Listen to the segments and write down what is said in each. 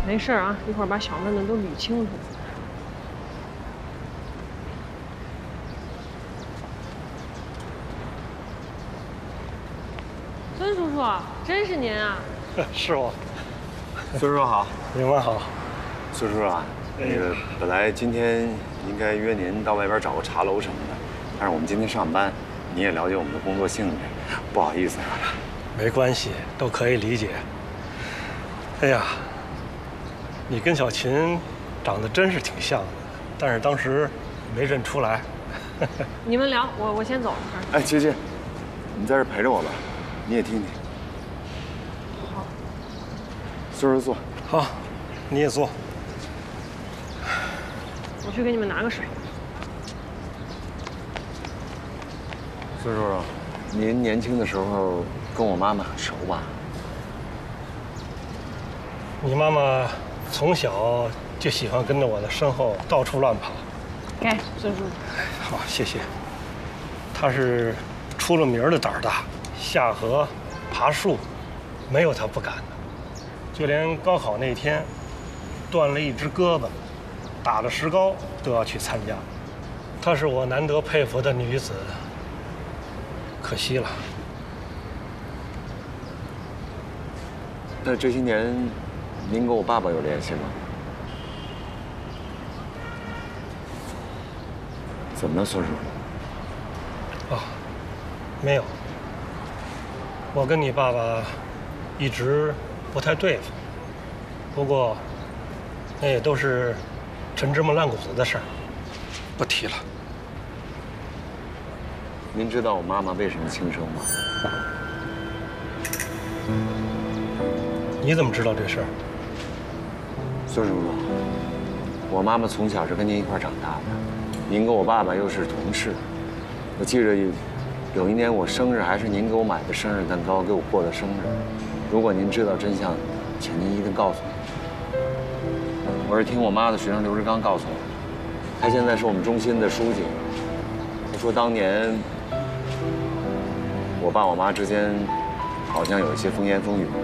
没事啊，一会儿把小嫩嫩都捋清楚。孙叔叔，真是您啊！ 是我。 孙叔好， 您们好。 孙叔啊，那个本来今天应该约您到外边找个茶楼什么的，但是我们今天上班，你也了解我们的工作性质，不好意思啊。 没关系，都可以理解。哎呀，你跟小琴长得真是挺像的，但是当时没认出来。 你们聊，我先走了。 哎，琪琪，你在这陪着我吧，你也听听。 好。 孙叔坐。 好，你也坐。 我去给你们拿个水。 孙叔叔，您年轻的时候跟我妈妈很熟吧？ 你妈妈从小就喜欢跟着我的身后到处乱跑。 给孙叔叔。 好，谢谢。她是出了名的胆儿大，下河、爬树，没有她不敢的。就连高考那天，断了一只胳膊，打了石膏都要去参加。她是我难得佩服的女子，可惜了。 那这些年，您跟我爸爸有联系吗？怎么了，孙叔叔？ 哦，没有。我跟你爸爸一直不太对付，不过那也都是陈芝麻烂谷子的事儿，不提了。 您知道我妈妈为什么轻生吗？ 你怎么知道这事儿？ 孙叔叔，我妈妈从小是跟您一块长大的，您跟我爸爸又是同事。我记着有一年我生日，还是您给我买的生日蛋糕，给我过的生日。如果您知道真相，请您一定告诉我。我是听我妈的学生刘志刚告诉我的，他现在是我们中心的书记。他说当年我爸我妈之间好像有一些风言风语。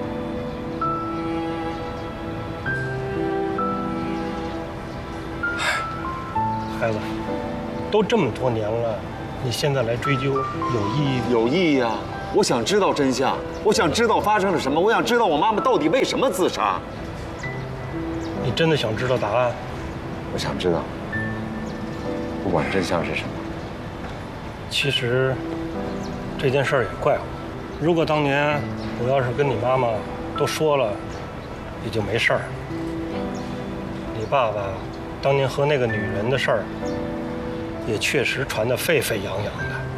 孩子，都这么多年了，你现在来追究有意义吗？ 有意义啊！我想知道真相，我想知道发生了什么，我想知道我妈妈到底为什么自杀。 你真的想知道答案？ 我想知道，不管真相是什么。 其实这件事儿也怪我，如果当年我要是跟你妈妈都说了，也就没事儿了。你爸爸当年和那个女人的事儿，也确实传得沸沸扬扬的。